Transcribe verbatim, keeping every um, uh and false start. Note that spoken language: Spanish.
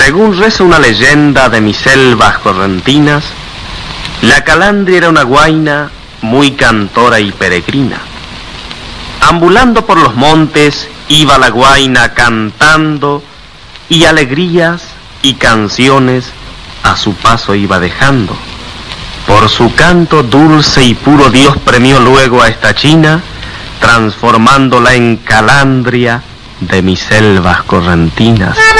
Según reza una leyenda de mis selvas correntinas, la calandria era una guaina muy cantora y peregrina. Ambulando por los montes iba la guaina cantando, y alegrías y canciones a su paso iba dejando. Por su canto dulce y puro Dios premió luego a esta china, transformándola en calandria de mis selvas correntinas.